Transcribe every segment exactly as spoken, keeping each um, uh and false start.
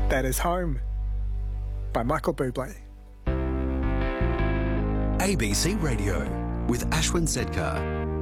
That is Home by Michael Bublé. A B C Radio with Ashwin Sedkar.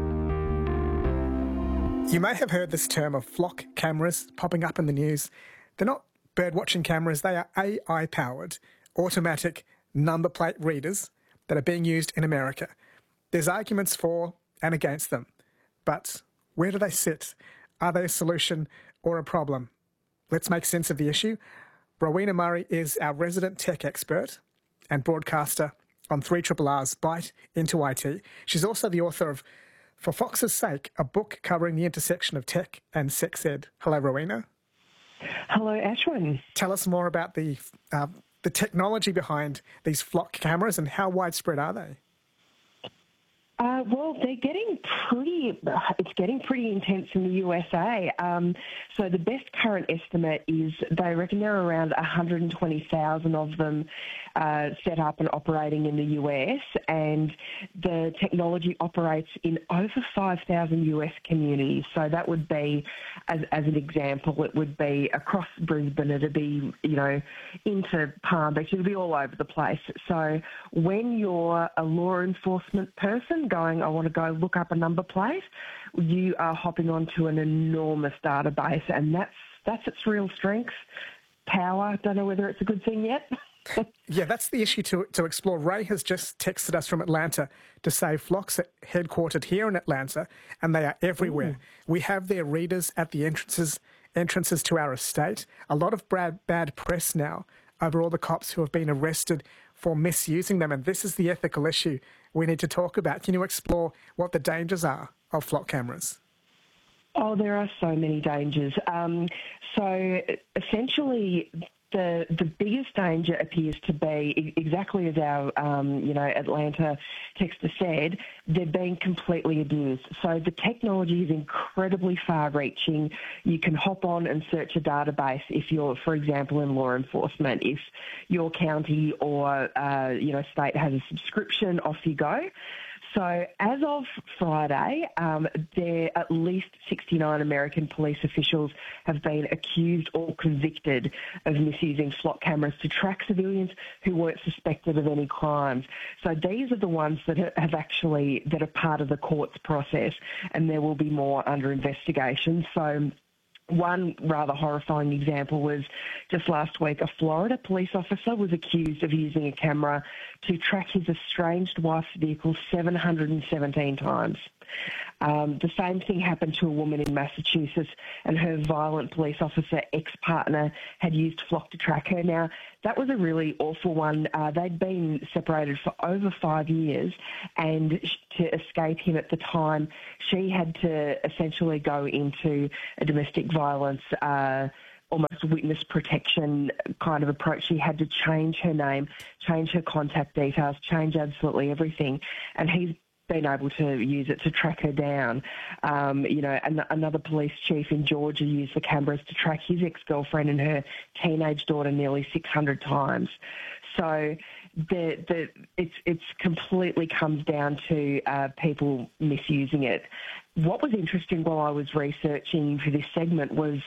You may have heard this term of flock cameras popping up in the news. They're not bird-watching cameras, they are A I-powered, automatic number plate readers that are being used in America. There's arguments for and against them, but where do they sit? Are they a solution or a problem? Let's make sense of the issue. Rowena Murray is our resident tech expert and broadcaster on three R R R's Bite into I T. She's also the author of For Fox's Sake, a book covering the intersection of tech and sex ed. Hello, Rowena. Hello, Ashwin. Tell us more about the uh, the technology behind these flock cameras and how widespread are they? Uh, well, they're getting pretty, it's getting pretty intense in the U S A. Um, so the best current estimate is they reckon there are around one hundred twenty thousand of them uh, set up and operating in the U S, and the technology operates in over five thousand U S communities. So that would be, as, as an example, it would be across Brisbane, it would be, you know, into Palm Beach, it would be all over the place. So when you're a law enforcement person going, I want to go look up a number plate, you are hopping onto an enormous database, and that's that's its real strength. Power, don't know whether it's a good thing yet. Yeah, that's the issue to to explore. Ray has just texted us from Atlanta to say flocks are headquartered here in Atlanta, and they are everywhere. Ooh. We have their readers at the entrances entrances to our estate. A lot of bad, bad press now over all the cops who have been arrested for misusing them, and this is the ethical issue we need to talk about. Can you explore what the dangers are of flock cameras? Oh, there are so many dangers. Um, so essentially, the the biggest danger appears to be exactly as our um, you know Atlanta texter said. They're being completely abused. So the technology is incredibly far-reaching. You can hop on and search a database if you're, for example, in law enforcement. If your county or uh, you know state has a subscription, off you go. So as of Friday, um, there at least sixty-nine American police officials have been accused or convicted of misusing flock cameras to track civilians who weren't suspected of any crimes. So these are the ones that have actually, that are part of the court's process, and there will be more under investigation. So one rather horrifying example was just last week, a Florida police officer was accused of using a camera to track his estranged wife's vehicle seven hundred seventeen times. Um, the same thing happened to a woman in Massachusetts, and her violent police officer ex-partner had used flock to track her. Now, that was a really awful one. Uh, they'd been separated for over five years, and to escape him at the time, she had to essentially go into a domestic violence uh almost witness protection kind of approach. She had to change her name, change her contact details, change absolutely everything. And he's been able to use it to track her down. Um, you know, an- another police chief in Georgia used the cameras to track his ex-girlfriend and her teenage daughter nearly six hundred times. So the, the, it's, it's completely comes down to uh, people misusing it. What was interesting while I was researching for this segment was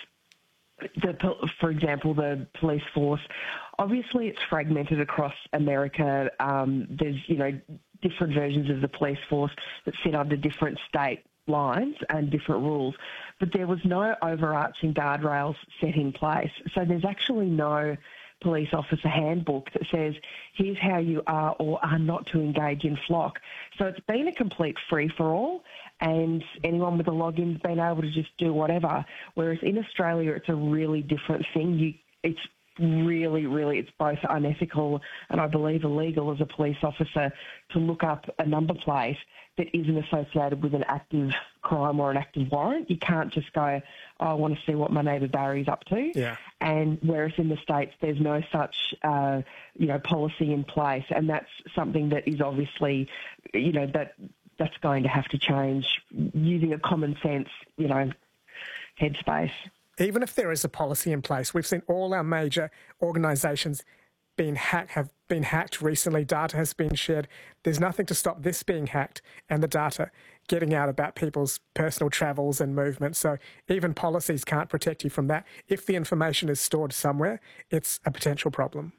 The, for example, the police force, obviously it's fragmented across America. Um, there's, you know, different versions of the police force that sit under different state lines and different rules, but there was no overarching guardrails set in place. So there's actually no police officer handbook that says, here's how you are or are not to engage in flock. So it's been a complete free-for-all, and anyone with a login's been able to just do whatever. Whereas in Australia, it's a really different thing. You, it's really, really, it's both unethical and I believe illegal as a police officer to look up a number plate that isn't associated with an active crime or an active warrant. You can't just go, oh, I want to see what my neighbour Barry's up to. Yeah. And whereas in the States, there's no such, uh, you know, policy in place. And that's something that is obviously, you know, that that's going to have to change using a common sense, you know, headspace. Even if there is a policy in place, we've seen all our major organisations being hacked, have been hacked recently. Data has been shared. There's nothing to stop this being hacked and the data getting out about people's personal travels and movements. So even policies can't protect you from that. If the information is stored somewhere, it's a potential problem.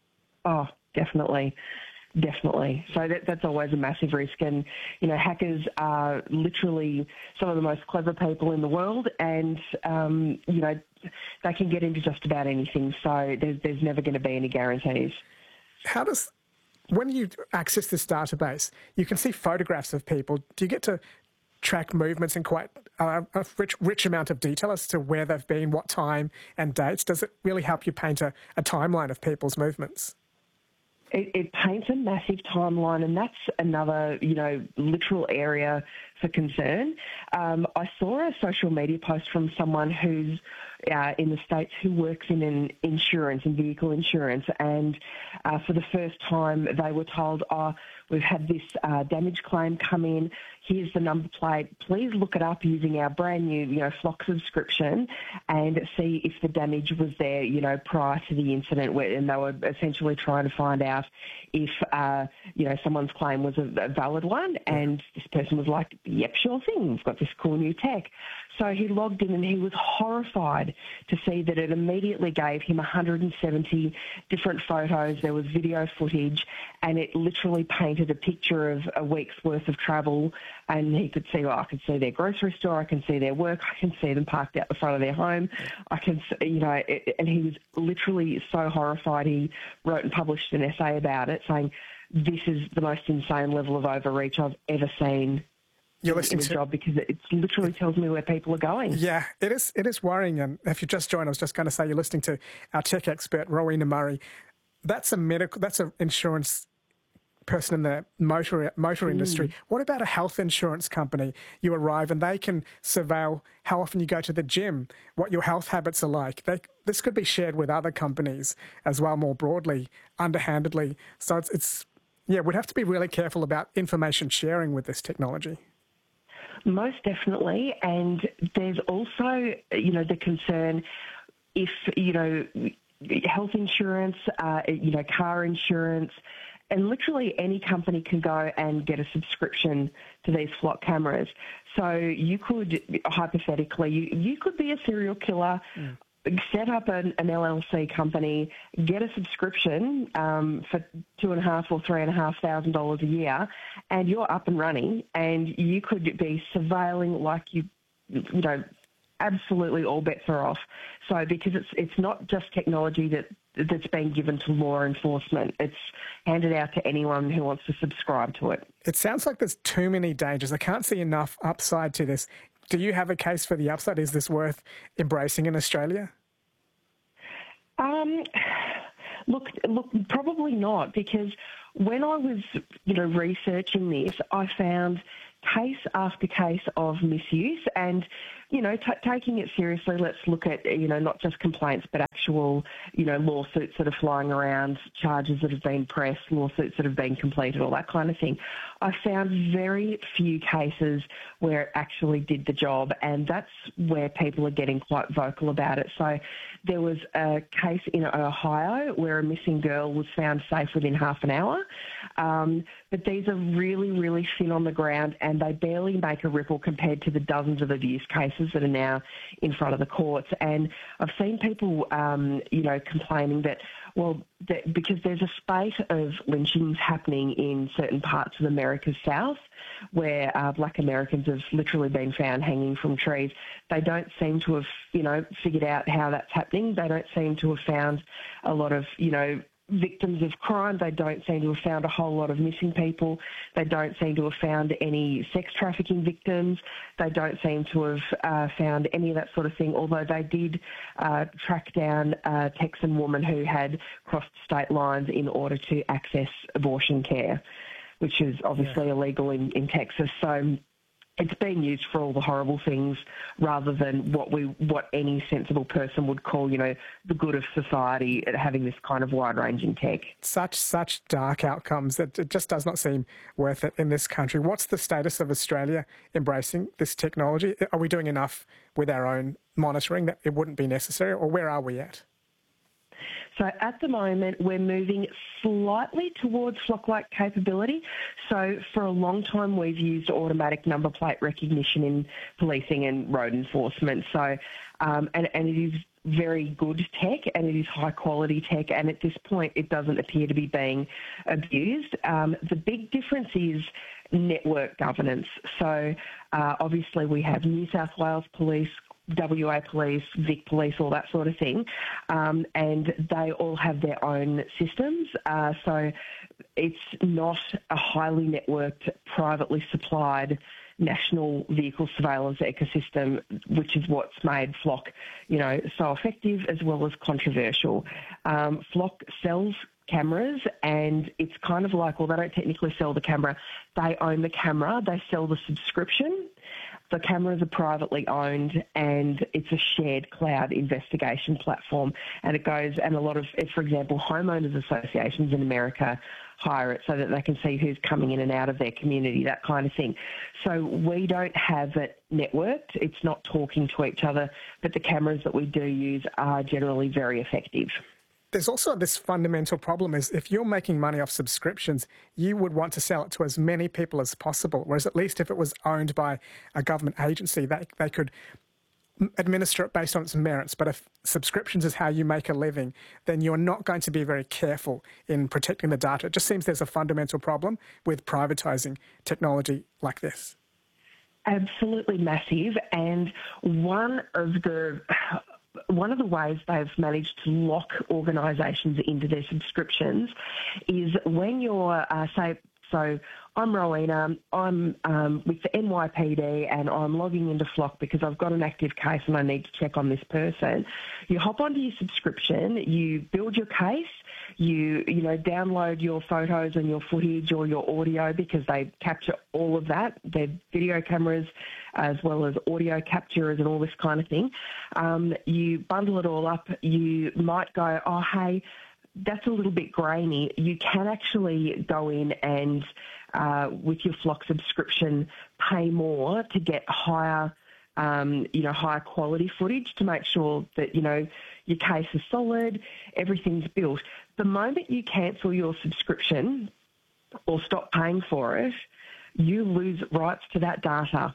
Oh, definitely. Definitely. So that, that's always a massive risk. And, you know, hackers are literally some of the most clever people in the world, and, um, you know, they can get into just about anything. So there's, there's never going to be any guarantees. How does, when you access this database, you can see photographs of people. Do you get to track movements in quite uh, a rich, rich amount of detail as to where they've been, what time and dates? Does it really help you paint a, a timeline of people's movements? It, it paints a massive timeline, and that's another, you know, literal area for concern. Um, I saw a social media post from someone who's uh, in the States who works in an insurance and vehicle insurance, and uh, for the first time they were told, oh, we've had this uh, damage claim come in, here's the number plate, please look it up using our brand new, you know, Flock subscription and see if the damage was there, you know, prior to the incident, where, and they were essentially trying to find out if, uh, you know, someone's claim was a, a valid one, and this person was like, yep, sure thing, we've got this cool new tech. So he logged in and he was horrified to see that it immediately gave him one hundred seventy different photos. There was video footage, and it literally painted a picture of a week's worth of travel. And he could see, well, I can see their grocery store, I can see their work, I can see them parked out the front of their home. I can, you know, it, and he was literally so horrified. He wrote and published an essay about it, saying, this is the most insane level of overreach I've ever seen. You're listening in a to job, because it literally tells me where people are going. Yeah, it is. It is worrying. And if you just joined, I was just going to say you're listening to our tech expert Rowena Murray. That's a medical. That's an insurance person in the motor motor mm. industry. What about a health insurance company? You arrive and they can surveil how often you go to the gym, what your health habits are like. They, this could be shared with other companies as well, more broadly, underhandedly. So it's, it's yeah, we'd have to be really careful about information sharing with this technology. Most definitely, and there's also, you know, the concern if, you know, health insurance, uh, you know, car insurance, and literally any company can go and get a subscription to these Flock cameras. So you could, hypothetically, you, you could be a serial killer, mm. set up an, an L L C company, get a subscription um, for two and a half or three and a half thousand dollars a year, and you're up and running, and you could be surveilling like you, you know, absolutely all bets are off. So because it's it's not just technology that that's being given to law enforcement, it's handed out to anyone who wants to subscribe to it. It sounds like there's too many dangers. I can't see enough upside to this. Do you have a case for the upside? Is this worth embracing in Australia? Um, look, look, probably not, because when I was, you know, researching this, I found case after case of misuse, and, you know, t- taking it seriously, let's look at, you know, not just complaints, but actual, you know, lawsuits that are flying around, charges that have been pressed, lawsuits that have been completed, all that kind of thing. I found very few cases where it actually did the job, and that's where people are getting quite vocal about it. So there was a case in Ohio where a missing girl was found safe within half an hour, um, but these are really, really thin on the ground, and they barely make a ripple compared to the dozens of abuse cases that are now in front of the courts. And I've seen people, um, you know, complaining that, well, that because there's a spate of lynchings happening in certain parts of America's South where uh, black Americans have literally been found hanging from trees. They don't seem to have, you know, figured out how that's happening. They don't seem to have found a lot of, you know, victims of crime. They don't seem to have found a whole lot of missing people. They don't seem to have found any sex trafficking victims. They don't seem to have uh, found any of that sort of thing, although they did uh, track down a Texan woman who had crossed state lines in order to access abortion care, which is obviously yeah. illegal in, in Texas. So it's being used for all the horrible things rather than what we, what any sensible person would call, you know, the good of society, having this kind of wide-ranging tech. Such, such dark outcomes that it just does not seem worth it in this country. What's the status of Australia embracing this technology? Are we doing enough with our own monitoring that it wouldn't be necessary, or where are we at? So at the moment, we're moving slightly towards Flock-like capability. So for a long time, we've used automatic number plate recognition in policing and road enforcement. So, um, and, and it is very good tech and it is high quality tech, and at this point it doesn't appear to be being abused. Um, the big difference is network governance. So uh, obviously we have New South Wales Police, W A Police, Vic Police, all that sort of thing, um, and they all have their own systems. Uh, so it's not a highly networked, privately supplied national vehicle surveillance ecosystem, which is what's made Flock, you know, so effective as well as controversial. Um, Flock sells cameras, and it's kind of like, well, they don't technically sell the camera, they own the camera, they sell the subscription. The cameras are privately owned, and it's a shared cloud investigation platform. And it goes, and a lot of, for example, homeowners associations in America hire it so that they can see who's coming in and out of their community, that kind of thing. So we don't have it networked. It's not talking to each other, but the cameras that we do use are generally very effective. There's also this fundamental problem is if you're making money off subscriptions, you would want to sell it to as many people as possible, whereas at least if it was owned by a government agency, they, they could administer it based on its merits. But if subscriptions is how you make a living, then you're not going to be very careful in protecting the data. It just seems there's a fundamental problem with privatising technology like this. Absolutely massive. And one of the... One of the ways they've managed to lock organisations into their subscriptions is when you're, uh, say, so I'm Rowena, I'm um, with the N Y P D and I'm logging into Flock because I've got an active case and I need to check on this person. You hop onto your subscription, you build your case, you you know download your photos and your footage or your audio because they capture all of that. They're video cameras as well as audio capturers and all this kind of thing. Um, you bundle it all up. You might go, oh, hey, that's a little bit grainy. You can actually go in and, uh, with your Flock subscription, pay more to get higher, um, you know, higher quality footage to make sure that, you know, your case is solid, everything's built. The moment you cancel your subscription or stop paying for it, you lose rights to that data.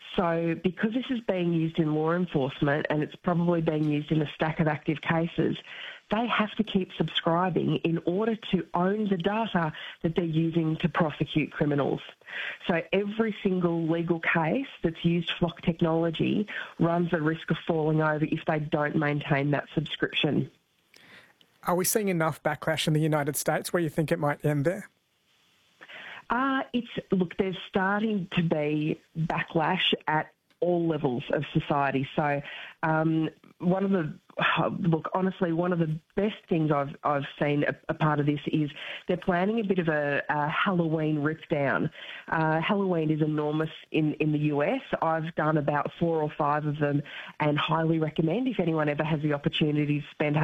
So because this is being used in law enforcement and it's probably being used in a stack of active cases, they have to keep subscribing in order to own the data that they're using to prosecute criminals. So every single legal case that's used Flock technology runs the risk of falling over if they don't maintain that subscription. Are we seeing enough backlash in the United States where you think it might end there? Uh, it's look, there's starting to be backlash at all levels of society. So um, one of the, look, honestly, one of the best things I've, I've seen a, a part of this is they're planning a bit of a, a Halloween rip down. Uh, Halloween is enormous in, in the U S. I've done about four or five of them and highly recommend if anyone ever has the opportunity to spend